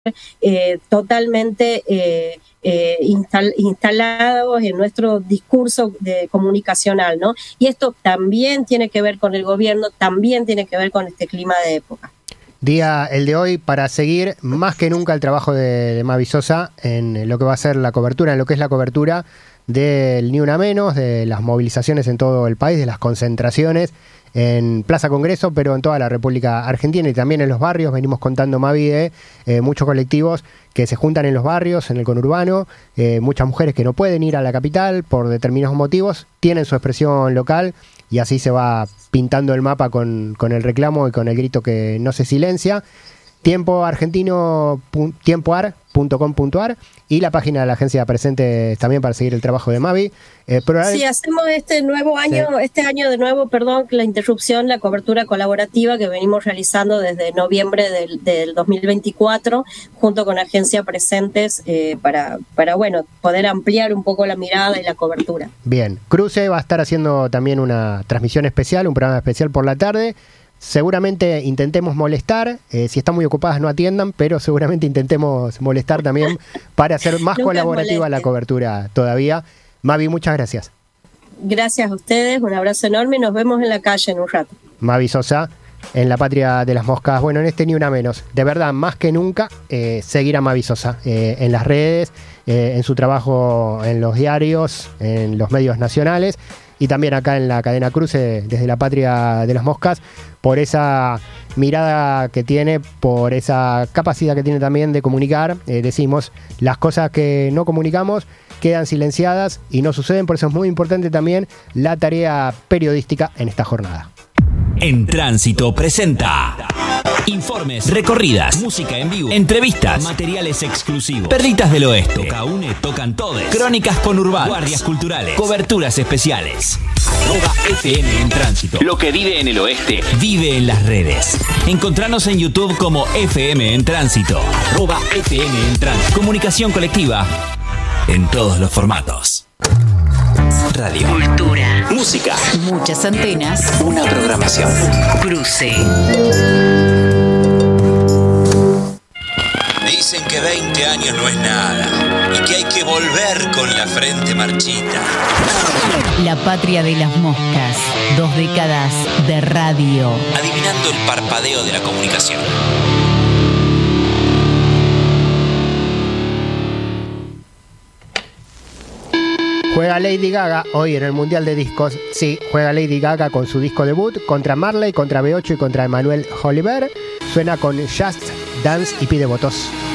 totalmente instalados en nuestro discurso comunicacional, ¿no? Y esto también tiene que ver con el gobierno, también tiene que ver con este clima de época. Día el de hoy para seguir más que nunca el trabajo de Mavi Sosa en lo que va a ser la cobertura, en lo que es la cobertura del Ni Una Menos, de las movilizaciones en todo el país, de las concentraciones en Plaza Congreso, pero en toda la República Argentina y también en los barrios. Venimos contando, Mavi, de muchos colectivos que se juntan en los barrios, en el conurbano, muchas mujeres que no pueden ir a la capital por determinados motivos, tienen su expresión local y así se va pintando el mapa con el reclamo y con el grito que no se silencia. Tiempoar.com.ar y la página de la agencia presente también para seguir el trabajo de Mavi. Sí, hacemos este año de nuevo, la interrupción, la cobertura colaborativa que venimos realizando desde noviembre del 2024 junto con Agencia Presentes para poder ampliar un poco la mirada y la cobertura. Bien, Cruce va a estar haciendo también una transmisión especial, un programa especial por la tarde. Seguramente intentemos molestar, si están muy ocupadas no atiendan, pero seguramente intentemos molestar también para hacer más colaborativa la cobertura todavía. Mavi, muchas gracias. Gracias a ustedes, un abrazo enorme y nos vemos en la calle en un rato. Mavi Sosa, en la patria de las moscas. Bueno, en este Ni Una Menos, de verdad, más que nunca, seguir a Mavi Sosa en las redes, en su trabajo en los diarios, en los medios nacionales y también acá en la cadena Cruce, desde la patria de las moscas, por esa mirada que tiene, por esa capacidad que tiene también de comunicar. Decimos, las cosas que no comunicamos quedan silenciadas y no suceden, por eso es muy importante también la tarea periodística en esta jornada. En Tránsito presenta informes, recorridas, música en vivo, entrevistas, materiales exclusivos, Perlitas del Oeste, Toca Une, Tocan Todes, crónicas conurbanas, guardias culturales, coberturas especiales. @FM en Tránsito. Lo que vive en el oeste, vive en las redes. Encontranos en YouTube como FM en Tránsito. @FM en Tránsito. Comunicación colectiva en todos los formatos. Radio, cultura, música, muchas antenas, una programación. Cruce. Dicen que 20 años no es nada y que hay que volver con la frente marchita. La patria de las moscas, 2 décadas de radio. Adivinando el parpadeo de la comunicación. Juega Lady Gaga hoy en el Mundial de Discos. Sí, juega Lady Gaga con su disco debut contra Marley, contra B8 y contra Emmanuel Oliver. Suena con Just Dance y pide votos.